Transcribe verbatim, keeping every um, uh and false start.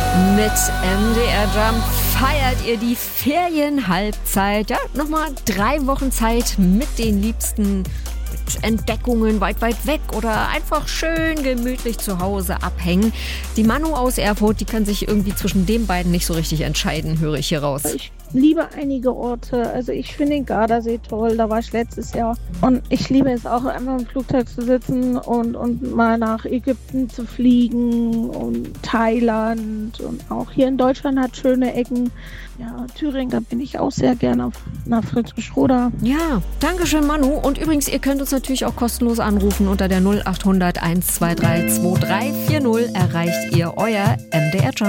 Mit M D R Jump feiert ihr die Ferienhalbzeit. Ja, nochmal drei Wochen Zeit mit den Liebsten, mit Entdeckungen weit, weit weg oder einfach schön gemütlich zu Hause abhängen. Die Manu aus Erfurt, die kann sich irgendwie zwischen den beiden nicht so richtig entscheiden, höre ich hier raus. Ich liebe einige Orte. Also ich finde den Gardasee toll, da war ich letztes Jahr. Und ich liebe es auch, einfach im Flugzeug zu sitzen und, und mal nach Ägypten zu fliegen und Thailand. Und auch hier in Deutschland hat schöne Ecken. Ja, Thüringen, da bin ich auch sehr gerne nach Fritzl-Schroda. Ja, danke schön, Manu. Und übrigens, ihr könnt uns natürlich auch kostenlos anrufen unter der null acht hundert eins zwei drei zwei drei vier null erreicht ihr euer M D R Jump.